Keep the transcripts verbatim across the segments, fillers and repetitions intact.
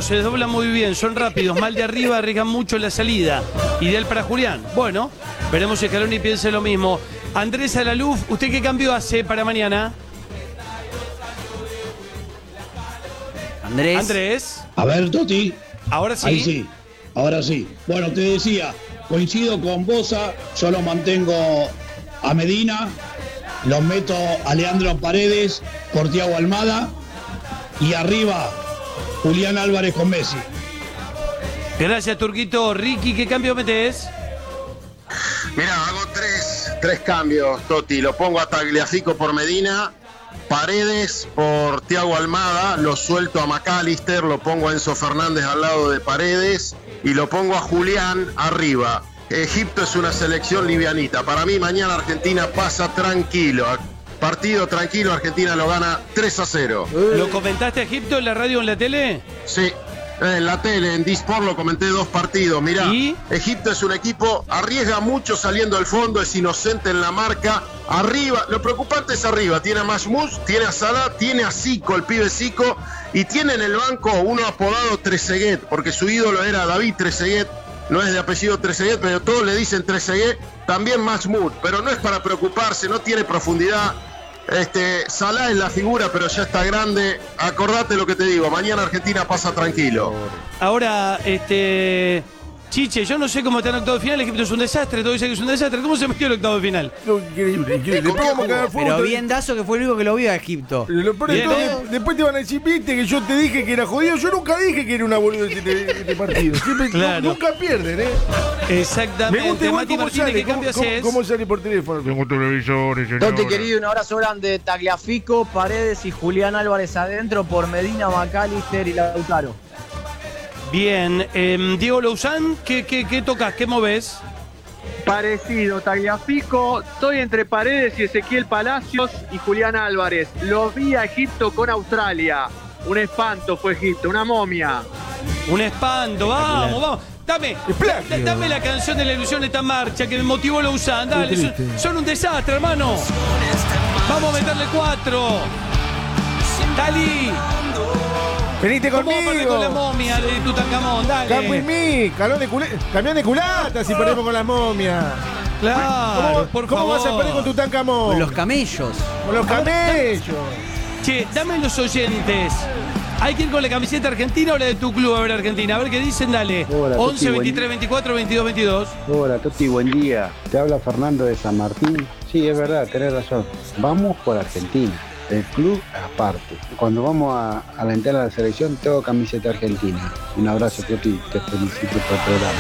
se desdoblan muy bien, son rápidos, mal de arriba, arriesgan mucho en la salida. Ideal para Julián. Bueno, veremos si Scaloni piensa lo mismo. Andrés Alaluf, ¿usted qué cambio hace para mañana? Andrés. Andrés. A ver, Toti. Ahora sí. Ahí sí, ahora sí. Bueno, te decía, coincido con Bosa, yo lo mantengo a Medina, los meto a Leandro Paredes por Thiago Almada y arriba Julián Álvarez con Messi. Gracias, Turquito. Ricky, ¿qué cambio metés? Mirá, hago tres, tres cambios, Toti. Lo pongo a Tagliafico por Medina, Paredes por Thiago Almada, lo suelto a McAllister, lo pongo a Enzo Fernández al lado de Paredes y lo pongo a Julián arriba. Egipto es una selección livianita. Para mí mañana Argentina pasa tranquilo. Partido tranquilo, Argentina lo gana tres a cero. ¿Lo comentaste a Egipto en la radio o en la tele? Sí, en la tele, en Disport lo comenté dos partidos. Mirá, ¿Y? Egipto es un equipo, arriesga mucho saliendo al fondo, es inocente en la marca. Arriba, lo preocupante es arriba. Tiene a Mahmoud, tiene a Salah, tiene a Zico, el pibe Zico, y tiene en el banco uno apodado Trezeguet, porque su ídolo era David Trezeguet. No es de apellido Trezeguet, pero todos le dicen Trezeguet, también Mahmoud, pero no es para preocuparse, no tiene profundidad. Este, Salah es la figura, pero ya está grande. Acordate lo que te digo, mañana Argentina pasa tranquilo. Ahora, este... Chiche, yo no sé cómo está en octavo de final, Egipto es un desastre, todo dice que es un desastre. ¿Cómo se metió el octavo de final? No, increíble, increíble. Después vamos a cagar fuego. Pero bien Dazo, que fue el único que lo vio a Egipto. Pero lo peor de Bien, todo, ¿eh? de- después te van a decir, viste que yo te dije que era jodido. Yo nunca dije que era una boluda este, este partido. Siempre, Claro. nu- nunca pierden, ¿eh? Me Exactamente. gusta igual Mati cómo Martínez, sale, ¿qué cambio cómo, cómo, haces? cómo sale por teléfono. Tengo televisores, señora. Toti querido, un abrazo grande. Tagliafico, Paredes y Julián Álvarez adentro por Medina, McAllister y Lautaro. Bien, eh, Diego Louzán, ¿qué, qué, qué tocas? ¿Qué moves? Parecido, Tagliafico, estoy entre Paredes y Ezequiel Palacios y Julián Álvarez. Lo vi a Egipto con Australia. Un espanto fue Egipto, una momia. Un espanto, vamos, vamos. Dame, Es plagio. da- dame la canción de La ilusión está en marcha, que me motivó Louzán. Dale, Qué son, triste. son un desastre, hermano. Vamos a meterle cuatro. Dali, Venite ¿cómo vamos a perder con la conmigo. momia de Tutankamón? Come with Dale. me. Calón de culé. Camión de culata si perdemos con la momia. Claro, ¿Cómo, por cómo favor. vas a perder con Tutankamón? Con los camellos. Con los camellos. Che, dame los oyentes. ¿Hay que ir con la camiseta argentina o la de tu club a ver Argentina? A ver qué dicen, dale. Hola, once, Toti, buen veintitrés, veinticuatro, veintidós, veintidós. Hola Toti, buen día. Te habla Fernando de San Martín. Sí, es verdad, tenés razón. Vamos por Argentina. El club aparte. Cuando vamos a, a la entrada de la selección, tengo camiseta argentina. Un abrazo, Toti. Te felicito por el programa.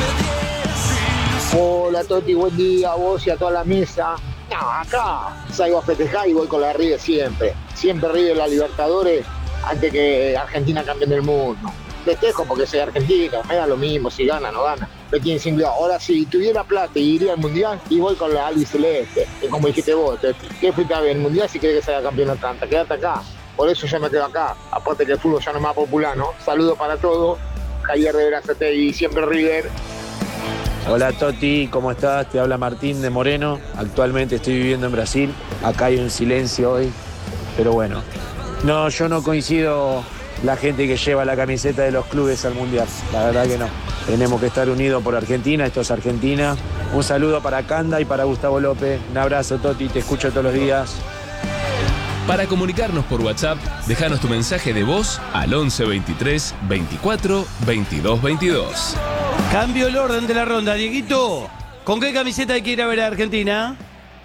Hola Toti, buen día a vos y a toda la mesa. No, acá salgo a festejar y voy con la River siempre. Siempre River la Libertadores antes que Argentina campeón del mundo. Festejo porque soy argentino, me da lo mismo si gana o no gana. Me tienen sin duda. Ahora si tuviera plata y iría al mundial y voy con la albiceleste. Y como dijiste vos, Toti, ¿qué fuiste a ver el mundial si querés que sea campeón Atlanta? Quédate acá. Por eso yo me quedo acá. Aparte que el fútbol ya no es más popular, ¿no? Saludos para todos. Javier de Berazategui, siempre River. Hola Toti, ¿cómo estás? Te habla Martín de Moreno. Actualmente estoy viviendo en Brasil. Acá hay un silencio hoy, pero bueno. No, yo no coincido la gente que lleva la camiseta de los clubes al Mundial. La verdad que no. Tenemos que estar unidos por Argentina, esto es Argentina. Un saludo para Canda y para Gustavo López. Un abrazo Toti, te escucho todos los días. Para comunicarnos por WhatsApp, déjanos tu mensaje de voz al once, veintitrés, veinticuatro, veintidós, veintidós. Cambio el orden de la ronda. Dieguito, ¿con qué camiseta hay que ir a ver a Argentina?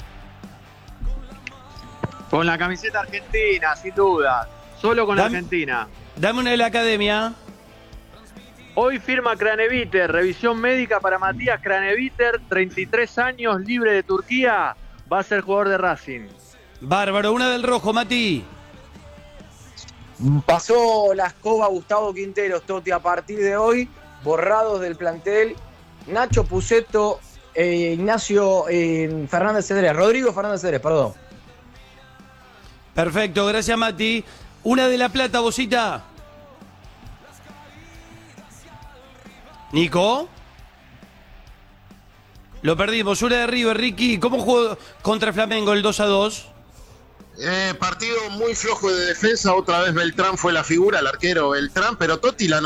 Con la camiseta argentina, sin duda. Solo con la Dame- Argentina. Dame una de la academia. Hoy firma Craneviter, revisión médica para Matías Craneviter, treinta y tres años, libre de Turquía, va a ser jugador de Racing. Bárbaro, una del rojo, Mati. Pasó la escoba Gustavo Quinteros, Toti, a partir de hoy, borrados del plantel, Nacho Puceto, eh, Ignacio eh, Fernández Cedrés, Rodrigo Fernández Cedrés, perdón. Perfecto, gracias Mati. Una de La Plata, Bosita. Nico. Lo perdimos. Una de River, Ricky. ¿Cómo jugó contra Flamengo el dos a dos? Eh, partido muy flojo de defensa, otra vez Beltrán fue la figura, el arquero Beltrán, pero Totti la